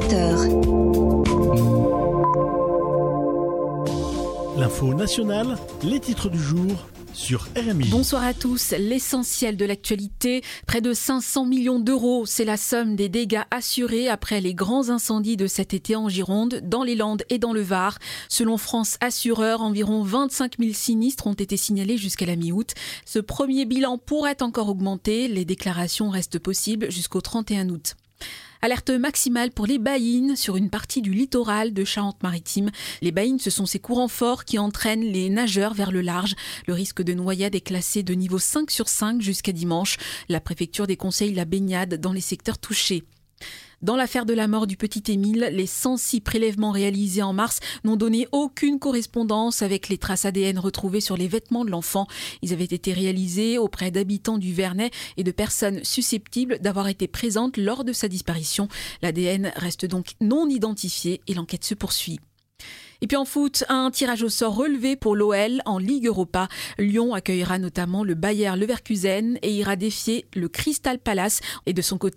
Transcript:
20h. L'info nationale, les titres du jour sur RMI. Bonsoir à tous. L'essentiel de l'actualité, près de 500 millions d'euros, c'est la somme des dégâts assurés après les grands incendies de cet été en Gironde, dans les Landes et dans le Var. Selon France Assureur, environ 25 000 sinistres ont été signalés jusqu'à la mi-août. Ce premier bilan pourrait encore augmenter. Les déclarations restent possibles jusqu'au 31 août. Alerte maximale pour les baïnes sur une partie du littoral de Charente-Maritime. Les baïnes, ce sont ces courants forts qui entraînent les nageurs vers le large. Le risque de noyade est classé de niveau 5 sur 5 jusqu'à dimanche. La préfecture déconseille la baignade dans les secteurs touchés. Dans l'affaire de la mort du petit Émile, les 106 prélèvements réalisés en mars n'ont donné aucune correspondance avec les traces ADN retrouvées sur les vêtements de l'enfant. Ils avaient été réalisés auprès d'habitants du Vernet et de personnes susceptibles d'avoir été présentes lors de sa disparition. L'ADN reste donc non identifié et l'enquête se poursuit. Et puis en foot, un tirage au sort relevé pour l'OL en Ligue Europa. Lyon accueillera notamment le Bayer Leverkusen et ira défier le Crystal Palace. Et de son côté,